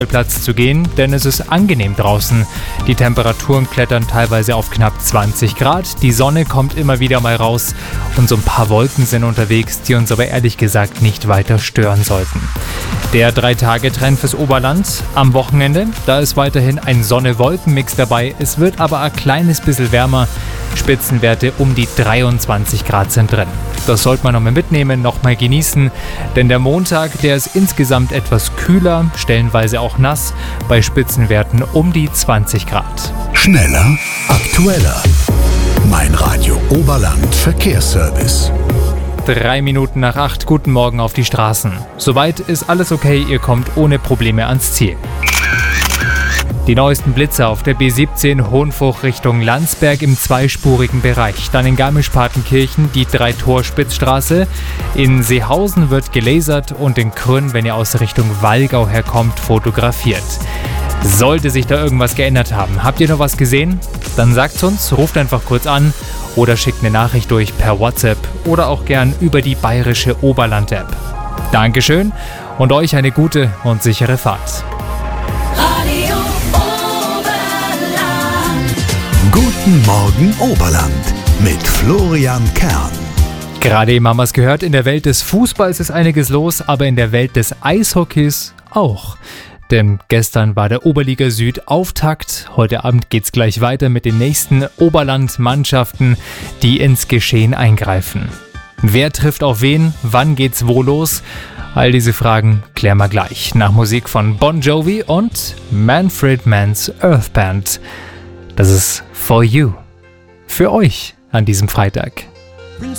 Platz zu gehen, denn es ist angenehm draußen. Die Temperaturen klettern teilweise auf knapp 20 Grad, die Sonne kommt immer wieder mal raus und so ein paar Wolken sind unterwegs, die uns aber ehrlich gesagt nicht weiter stören sollten. Der 3-Tage-Trend fürs Oberland am Wochenende, da ist weiterhin ein Sonne-Wolken-Mix dabei, es wird aber ein kleines bisschen wärmer, Spitzenwerte um die 23 Grad sind drin. Das sollte man nochmal mitnehmen, nochmal genießen, denn der Montag, der ist insgesamt etwas kühler, stellenweise auch nass, bei Spitzenwerten um die 20 Grad. Schneller, aktueller. Mein Radio Oberland Verkehrsservice. 3 Minuten nach 8, guten Morgen auf die Straßen. Soweit ist alles okay, ihr kommt ohne Probleme ans Ziel. Die neuesten Blitzer auf der B17 Hohenfuch Richtung Landsberg im zweispurigen Bereich. Dann in Garmisch-Partenkirchen die 3-Tor-Spitzstraße. In Seehausen wird gelasert und in Krünn, wenn ihr aus Richtung Wallgau herkommt, fotografiert. Sollte sich da irgendwas geändert haben, habt ihr noch was gesehen? Dann sagt's uns, ruft einfach kurz an oder schickt eine Nachricht durch per WhatsApp oder auch gern über die bayerische Oberland-App. Dankeschön und euch eine gute und sichere Fahrt. Guten Morgen Oberland mit Florian Kern. Gerade eben haben wir es gehört, in der Welt des Fußballs ist einiges los, aber in der Welt des Eishockeys auch. Denn gestern war der Oberliga Süd Auftakt. Heute Abend geht's gleich weiter mit den nächsten Oberland-Mannschaften, die ins Geschehen eingreifen. Wer trifft auf wen? Wann geht's wo los? All diese Fragen klären wir gleich. Nach Musik von Bon Jovi und Manfred Mann's Earth Band. Das ist For You. Für euch an diesem Freitag.